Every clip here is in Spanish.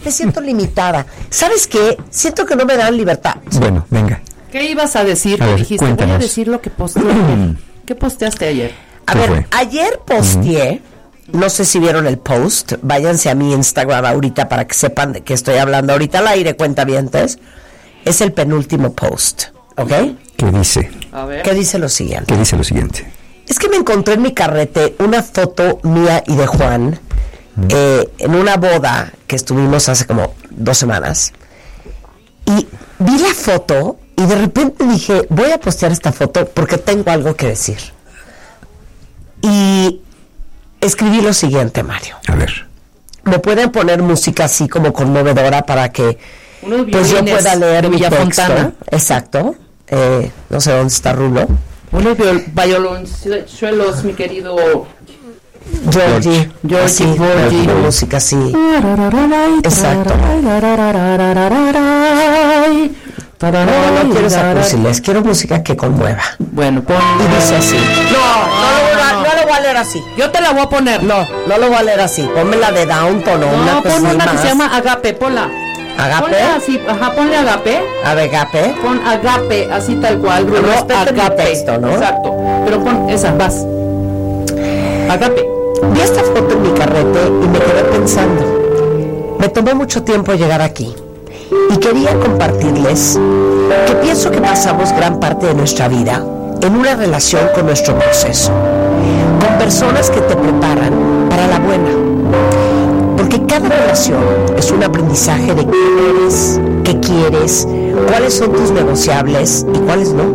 porque siento limitada. ¿Sabes qué? Siento que no me dan libertad. Bueno, venga. ¿Qué ibas a decir? A ver, dijiste, cuéntanos. voy a decir lo que posteé ayer. ¿Qué posteaste ayer? A ¿Qué ver, fue? ayer posteé, no sé si vieron el post, váyanse a mi Instagram ahorita para que sepan de qué estoy hablando ahorita al aire, cuentavientes. Es el penúltimo post, ¿ok? ¿Qué dice? A ver. ¿Qué dice lo siguiente? ¿Qué dice lo siguiente? Es que me encontré en mi carrete una foto mía y de Juan en una boda que estuvimos hace como 2 semanas. Y vi la foto y de repente dije, voy a postear esta foto porque tengo algo que decir. Y escribí lo siguiente, Mario. A ver. ¿Me pueden poner música así como conmovedora para que Unos pues yo violines pueda leer de mi Villafontana. texto? Exacto. No sé dónde está Rulo. Unos violonchuelos, mi querido. Georgie. Georgie, Así, Georgie. con música así. Exacto. No quiero esa cursiles, quiero música que conmueva. Bueno, pon. Y dice así. No lo voy a leer así. Yo te la voy a poner. No lo voy a leer así. Ponme la de Downton o una No, cosa pon así una que más. se llama Agape, ponla. ¿Agape? Ponle así, ajá, ponle Agape. A ver, Agape. Pon Agape, así tal cual. Bruno, Respeta mi texto, ¿no? Exacto. Pero pon esa, vas. Agape. Vi esta foto en mi carrete y me quedé pensando. Me tomó mucho tiempo llegar aquí y quería compartirles que pienso que pasamos gran parte de nuestra vida en una relación con nuestro proceso, con personas que te preparan para la buena, porque cada relación es un aprendizaje de quién eres, qué quieres, cuáles son tus negociables y cuáles no,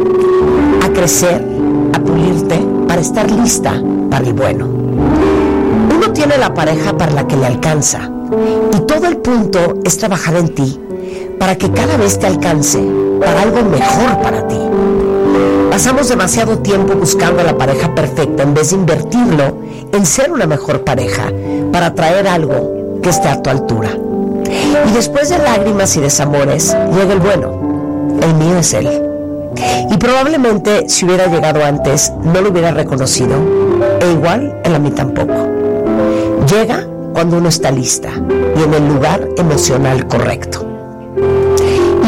a crecer, a pulirte para estar lista para el bueno. Uno tiene la pareja para la que le alcanza y todo el punto es trabajar en ti para que cada vez te alcance para algo mejor para ti. Pasamos demasiado tiempo buscando a la pareja perfecta en vez de invertirlo en ser una mejor pareja para traer algo que esté a tu altura. Y después de lágrimas y desamores llega el bueno. El mío es él. Y probablemente si hubiera llegado antes no lo hubiera reconocido, e igual él a mí tampoco. Llega cuando uno está lista y en el lugar emocional correcto. Y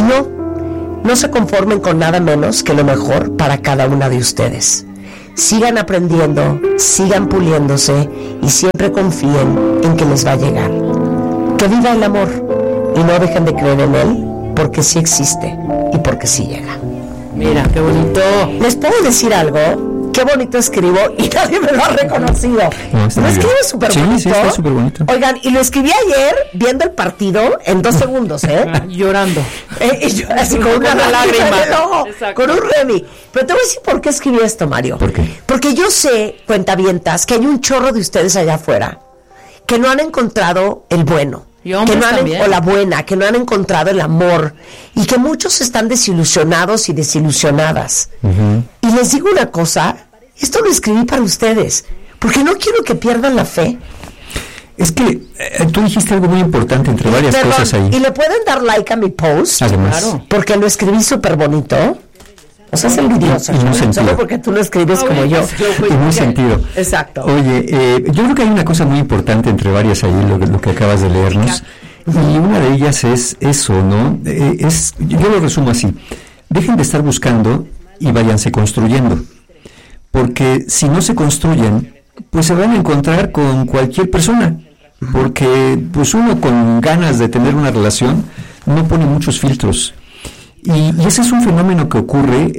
no se conformen con nada menos que lo mejor para cada una de ustedes. Sigan aprendiendo, sigan puliéndose y siempre confíen en que les va a llegar. Que viva el amor y no dejen de creer en él, porque sí existe y porque sí llega. Mira, qué bonito. ¿Les puedo decir algo? Qué bonito escribo y nadie me lo ha reconocido. No, está ¿No muy escribe bien. súper Sí, bonito? sí, está súper bonito. Oigan, y lo escribí ayer viendo el partido en 2 segundos, ¿eh? Llorando. Y yo así con una lágrima en el ojo, Exacto. con un remi. Pero te voy a decir por qué escribí esto, Mario. ¿Por qué? Porque yo sé, cuentavientas, que hay un chorro de ustedes allá afuera que no han encontrado el bueno. Y hombres Que no han, también. o la buena, que no han encontrado el amor y que muchos están desilusionados y desilusionadas. Y les digo una cosa, esto lo escribí para ustedes, porque no quiero que pierdan la fe. Es que tú dijiste algo muy importante entre varias Perdón, cosas ahí. y le pueden dar like a mi post, Además. Claro. porque lo escribí súper bonito. O sea, es envidioso, Y muy ¿no? sentido. Solo porque tú lo escribes como yo. Y muy sentido. Exacto. Oye, yo creo que hay una cosa muy importante entre varias ahí, lo que acabas de leernos. Y una de ellas es eso, ¿no? Yo lo resumo así. Dejen de estar buscando y váyanse construyendo. Porque si no se construyen, pues se van a encontrar con cualquier persona. Porque pues uno con ganas de tener una relación no pone muchos filtros. Y ese es un fenómeno que ocurre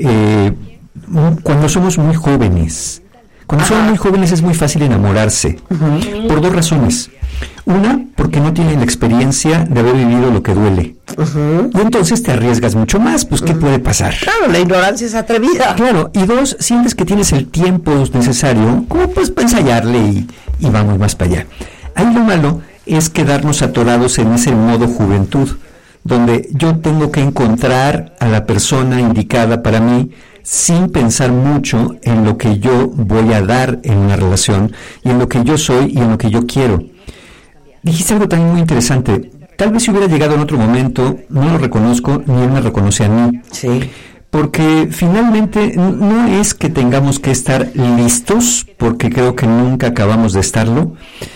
cuando somos muy jóvenes. Cuando somos muy jóvenes es muy fácil enamorarse, por 2 razones. Una, porque no tienen la experiencia de haber vivido lo que duele. Y entonces te arriesgas mucho más, pues ¿qué puede pasar? Claro, la ignorancia es atrevida. Claro, y 2, sientes que tienes el tiempo necesario como pues para ensayarle y vamos más para allá. Ahí lo malo es quedarnos atorados en ese modo juventud, donde yo tengo que encontrar a la persona indicada para mí sin pensar mucho en lo que yo voy a dar en una relación y en lo que yo soy y en lo que yo quiero. Dijiste algo también muy interesante. Tal vez si hubiera llegado en otro momento, no lo reconozco, ni él me reconoce a mí. Sí. Porque finalmente no es que tengamos que estar listos, porque creo que nunca acabamos de estarlo.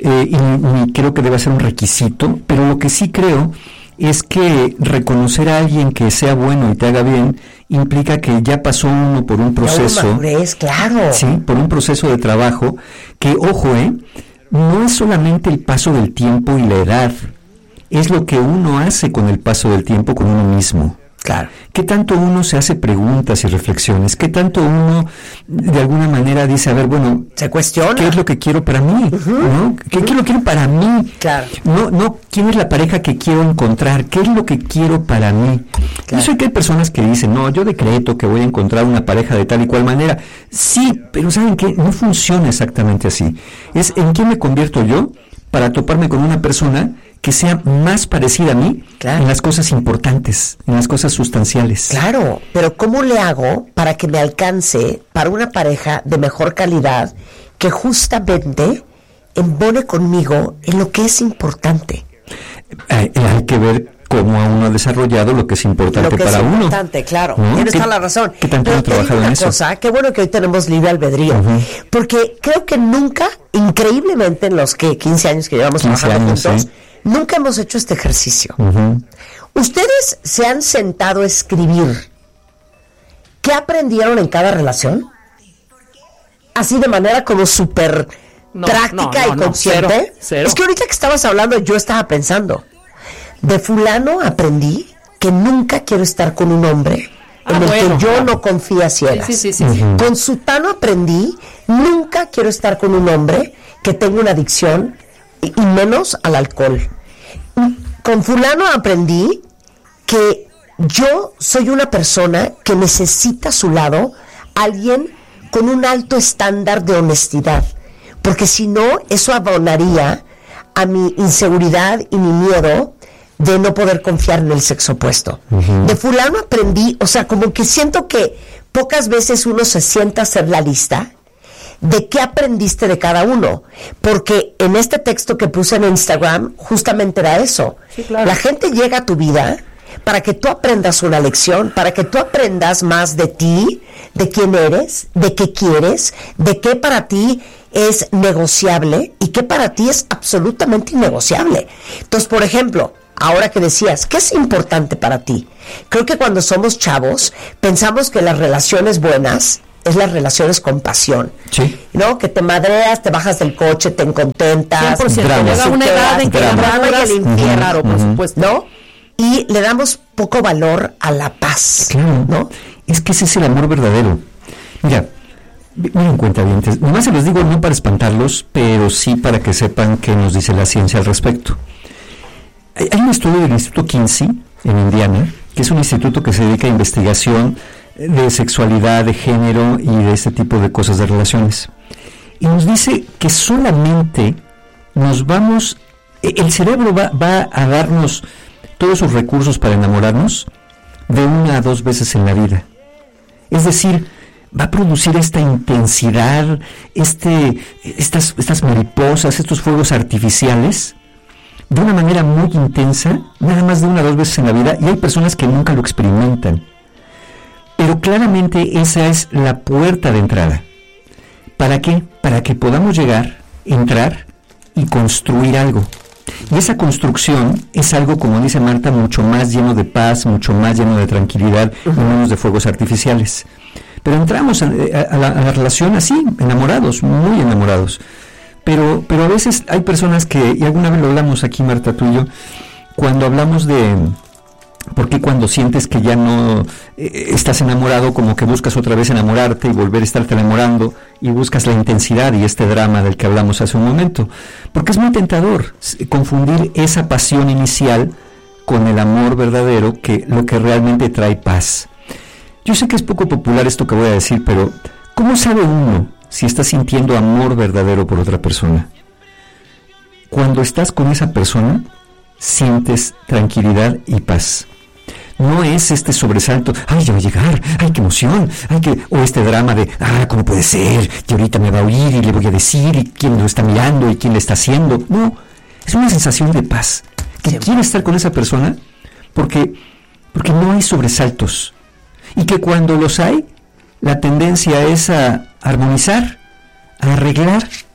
y creo que debe ser un requisito, pero lo que sí creo es que reconocer a alguien que sea bueno y te haga bien implica que ya pasó uno por un proceso, madurez, claro. Sí, por un proceso de trabajo que, ojo, no es solamente el paso del tiempo y la edad, es lo que uno hace con el paso del tiempo con uno mismo. Claro. ¿Qué tanto uno se hace preguntas y reflexiones? ¿Qué tanto uno, de alguna manera, dice, a ver, bueno, se cuestiona? ¿Qué es lo que quiero para mí? ¿No? ¿Qué es lo que quiero para mí? Claro. No, ¿quién es la pareja que quiero encontrar? ¿Qué es lo que quiero para mí? Claro. Yo sé que hay personas que dicen, no, yo decreto que voy a encontrar una pareja de tal y cual manera. Sí, pero ¿saben qué? No funciona exactamente así. Es en quién me convierto yo para toparme con una persona que sea más parecida a mí, claro, en las cosas importantes, en las cosas sustanciales. Claro, pero ¿cómo le hago para que me alcance para una pareja de mejor calidad que justamente embone conmigo en lo que es importante? Hay que ver cómo a uno ha desarrollado lo que es importante para uno. Lo que es importante, claro. Tienes toda la razón. ¿Qué tanto pero ha trabajado en eso? Qué bueno que hoy tenemos libre albedrío. Porque creo que nunca, increíblemente en los 15 años que llevamos trabajando juntos, ¿sí? Nunca hemos hecho este ejercicio. ¿Ustedes se han sentado a escribir qué aprendieron en cada relación? Así de manera como súper práctica y consciente. Cero. Es que ahorita que estabas hablando, yo estaba pensando, de fulano aprendí que nunca quiero estar con un hombre en el que yo no confío a ciegas. Sí. Con sutano aprendí, nunca quiero estar con un hombre que tenga una adicción y menos al alcohol. Con fulano aprendí que yo soy una persona que necesita a su lado alguien con un alto estándar de honestidad, porque si no, eso abonaría a mi inseguridad y mi miedo de no poder confiar en el sexo opuesto. De fulano aprendí, o sea, como que siento que pocas veces uno se sienta a hacer la lista de qué aprendiste de cada uno, porque en este texto que puse en Instagram justamente era eso. Sí, claro. La gente llega a tu vida para que tú aprendas una lección, para que tú aprendas más de ti, de quién eres, de qué quieres, de qué para ti es negociable y qué para ti es absolutamente innegociable. Entonces, por ejemplo, ahora que decías, ¿qué es importante para ti? Creo que cuando somos chavos pensamos que las relaciones buenas es las relaciones con pasión, sí, ¿no? Que te madreas, te bajas del coche, te contentas, 100%, llega una edad en que el drama y el infierno, claro, por supuesto, ¿no? Y le damos poco valor a la paz, claro, ¿no? Es que ese es el amor verdadero. Mira, miren, cuentavientes, nomás se los digo no para espantarlos, pero sí para que sepan qué nos dice la ciencia al respecto. Hay un estudio del Instituto Kinsey en Indiana, que es un instituto que se dedica a investigación de sexualidad, de género y de este tipo de cosas de relaciones. Y nos dice que solamente el cerebro va a darnos todos sus recursos para enamorarnos de 1 a 2 veces en la vida. Es decir, va a producir esta intensidad, estas mariposas, estos fuegos artificiales, de una manera muy intensa, nada más de 1 a 2 veces en la vida, y hay personas que nunca lo experimentan. Pero claramente esa es la puerta de entrada. ¿Para qué? Para que podamos entrar y construir algo. Y esa construcción es algo, como dice Marta, mucho más lleno de paz, mucho más lleno de tranquilidad y menos de fuegos artificiales. Pero entramos a la relación así, enamorados, muy enamorados. Pero a veces hay personas que, y alguna vez lo hablamos aquí, Marta, tú y yo, cuando hablamos de por qué cuando sientes que ya no estás enamorado, como que buscas otra vez enamorarte y volver a estarte enamorando, y buscas la intensidad y este drama del que hablamos hace un momento, porque es muy tentador confundir esa pasión inicial con el amor verdadero, que lo que realmente trae paz. Yo sé que es poco popular esto que voy a decir, pero ¿cómo sabe uno si está sintiendo amor verdadero por otra persona? Cuando estás con esa persona, sientes tranquilidad y paz. No es este sobresalto, ay, ya va a llegar, ay, qué emoción, o este drama de, ¿cómo puede ser? Y ahorita me va a oír y le voy a decir, y quién lo está mirando y quién le está haciendo. No, es una sensación de paz, que quiere estar con esa persona porque no hay sobresaltos. Y que cuando los hay, la tendencia es a armonizar, a arreglar,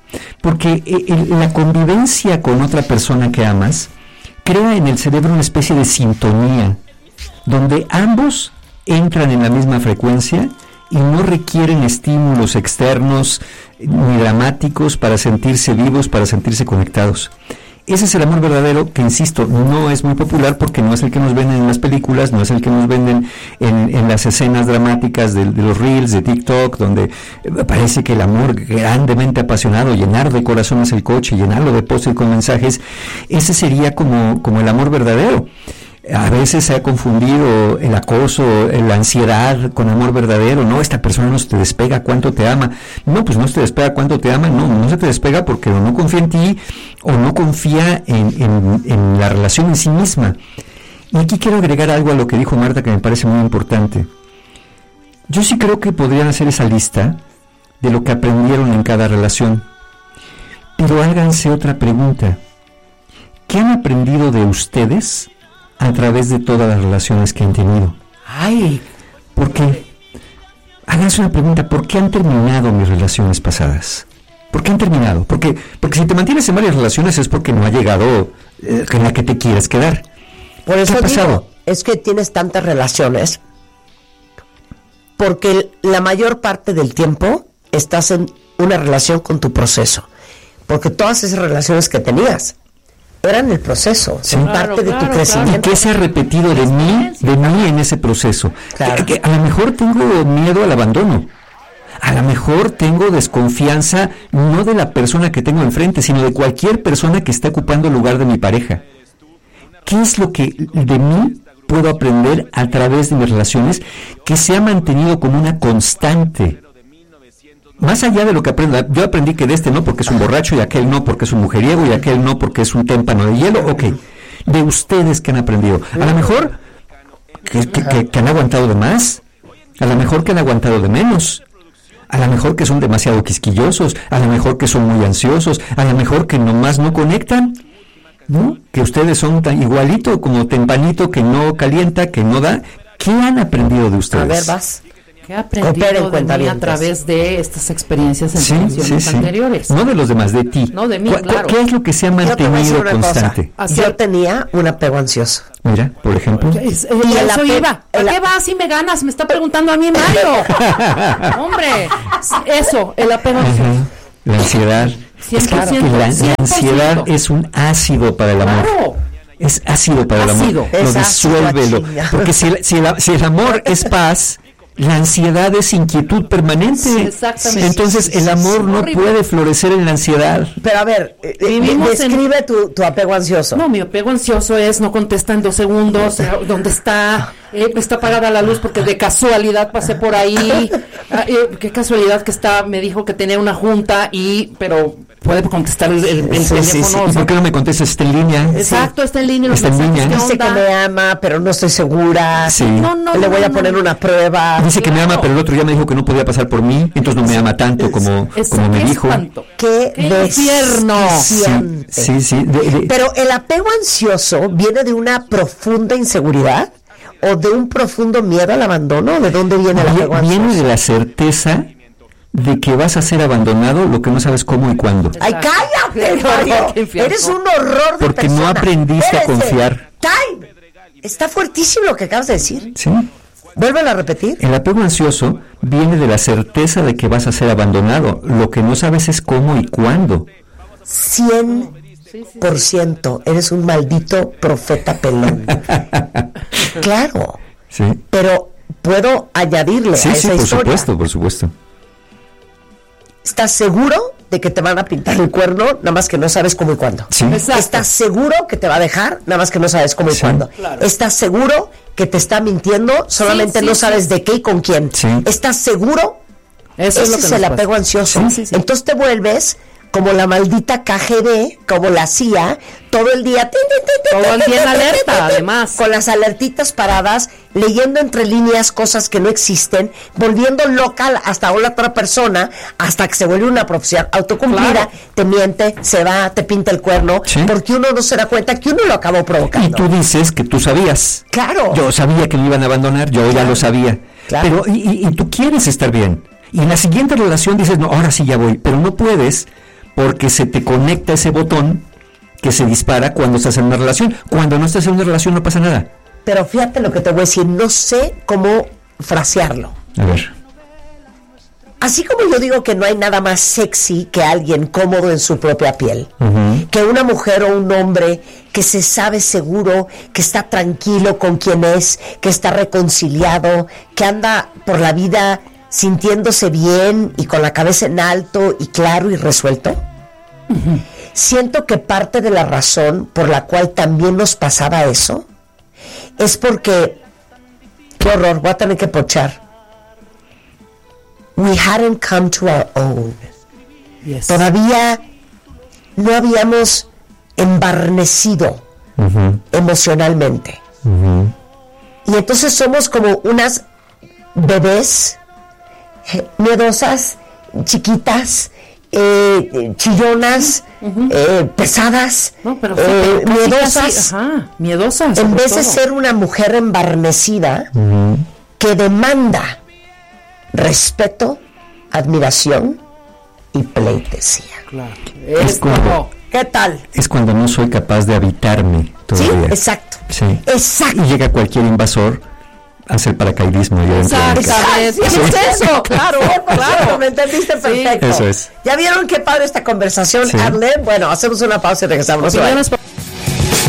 Porque la convivencia con otra persona que amas crea en el cerebro una especie de sintonía, donde ambos entran en la misma frecuencia y no requieren estímulos externos ni dramáticos para sentirse vivos, para sentirse conectados. Ese es el amor verdadero que, insisto, no es muy popular porque no es el que nos venden en las películas, no es el que nos venden en las escenas dramáticas de los reels, de TikTok, donde parece que el amor grandemente apasionado, llenar de corazones el coche, llenarlo de póster con mensajes, ese sería como el amor verdadero. A veces se ha confundido el acoso, la ansiedad con amor verdadero. No, esta persona no se te despega, cuánto te ama. No, pues no se te despega, cuánto te ama. No se te despega porque o no confía en ti o no confía en la relación en sí misma. Y aquí quiero agregar algo a lo que dijo Marta que me parece muy importante. Yo sí creo que podrían hacer esa lista de lo que aprendieron en cada relación. Pero háganse otra pregunta. ¿Qué han aprendido de ustedes a través de todas las relaciones que han tenido? Ay, ¿por qué? Háganse una pregunta, ¿por qué han terminado mis relaciones pasadas? ¿Por qué han terminado? Porque si te mantienes en varias relaciones es porque no ha llegado en la que te quieres quedar. por eso ¿Qué ha pasado? digo, es que tienes tantas relaciones porque la mayor parte del tiempo estás en una relación con tu proceso, porque todas esas relaciones que tenías eran el proceso, son parte de tu crecimiento. ¿Y qué se ha repetido de mí en ese proceso? Claro. Que a lo mejor tengo miedo al abandono. A lo mejor tengo desconfianza no de la persona que tengo enfrente, sino de cualquier persona que esté ocupando el lugar de mi pareja. ¿Qué es lo que de mí puedo aprender a través de mis relaciones que se ha mantenido como una constante? Más allá de lo que aprendo, yo aprendí que de este no porque es un borracho y aquel no porque es un mujeriego y aquel no porque es un témpano de hielo. Ok, de ustedes que han aprendido. A lo mejor que han aguantado de más, a lo mejor que han aguantado de menos, a lo mejor que son demasiado quisquillosos, a lo mejor que son muy ansiosos, a lo mejor que nomás no conectan, ¿no? Que ustedes son tan igualito como tempanito que no calienta, que no da. ¿Qué han aprendido de ustedes? A ver, vas. ¿Qué he aprendido de mí a través de estas experiencias en relaciones anteriores? No de los demás, de ti. No, de mí, claro. ¿Qué es lo que se ha mantenido constante? Yo tenía un apego ansioso. Mira, por ejemplo. Y eso iba. ¿A qué vas si me ganas? Me está preguntando a mí Mario. Hombre, eso, el apego ansioso. La ansiedad. 100%, Es que la ansiedad es un ácido para el amor. Claro. Es ácido para el amor. Lo disuélvelo. Porque si el amor es paz, la ansiedad es inquietud permanente. Sí, exactamente. Entonces el amor no puede florecer en la ansiedad. Pero a ver, describe tu apego ansioso. No, mi apego ansioso es no contesta en 2 segundos, ¿dónde está? Está apagada la luz porque de casualidad pasé por ahí. Qué casualidad que me dijo que tenía una junta pero puede contestar el teléfono. Sí. ¿Y por qué no me contestas? Está en línea. Exacto, está en línea. Está en línea. Dice que me ama, pero no estoy segura. Sí. Le voy a poner una prueba. Dice que me ama, pero el otro día me dijo que no podía pasar por mí, entonces no me ama tanto como me dijo. ¡Qué infierno! Sí. Pero el apego ansioso viene de una profunda inseguridad o de un profundo miedo al abandono. ¿De dónde viene el apego ansioso? Viene de la certeza de que vas a ser abandonado, lo que no sabes cómo y cuándo. ¡Ay, cállate, Mario! Eres un horror de porque persona. No aprendiste a confiar. ¡Time! Está fuertísimo lo que acabas de decir. Sí. Vuélvelo a repetir. El apego ansioso viene de la certeza de que vas a ser abandonado. Lo que no sabes es cómo y cuándo. 100%. Eres un maldito profeta pelón. Claro. Sí. Pero puedo añadirle a esa historia. Por supuesto. ¿Estás seguro de que te van a pintar el cuerno, nada más que no sabes cómo y cuándo? Sí. ¿Estás seguro que te va a dejar, nada más que no sabes cómo y cuándo? Claro. ¿Estás seguro que te está mintiendo, solamente no sabes de qué y con quién? Sí. ¿Estás seguro? Eso Ese es el apego ansioso. Sí. Entonces te vuelves como la maldita KGB, como la CIA, todo el día. Todo el día en alerta, además. Con las alertitas paradas, leyendo entre líneas cosas que no existen, volviendo local hasta la otra persona, hasta que se vuelve una profecía autocumplida, Claro. te miente, se va, te pinta el cuerno, Sí. porque uno no se da cuenta que uno lo acabó Y provocando. tú dices que tú sabías. Claro. Yo sabía que me iban a abandonar, yo ya lo sabía. Claro. Pero y tú quieres estar bien. Y en la siguiente relación dices, no, ahora sí ya voy. Pero no puedes porque se te conecta ese botón que se dispara cuando estás en una relación. Cuando no estás en una relación no pasa nada. Pero fíjate lo que te voy a decir, no sé cómo frasearlo. A ver. Así como yo digo que no hay nada más sexy que alguien cómodo en su propia piel, que una mujer o un hombre que se sabe seguro, que está tranquilo con quien es, que está reconciliado, que anda por la vida sintiéndose bien y con la cabeza en alto y claro y resuelto. Siento que parte de la razón por la cual también nos pasaba eso es porque, qué horror, voy a tener que pochar. We hadn't come to our own. Yes. Todavía no habíamos embarnecido emocionalmente. Y entonces somos como unas bebés miedosas, chiquitas, chillonas, pesadas, miedosas. Miedosas. En vez de ser una mujer embarnecida que demanda respeto, admiración y pleitesía. Claro. Es como, ¿qué tal? es cuando no soy capaz de habitarme todavía. Sí, exacto. Sí. Exacto. Y llega cualquier invasor a hacer paracaidismo. Exactamente. ¿Qué es eso? Claro, claro. Me entendiste perfecto. Eso es. ¿Ya vieron qué padre esta conversación, Sí. Adle? Bueno, hacemos una pausa y regresamos. Opiniones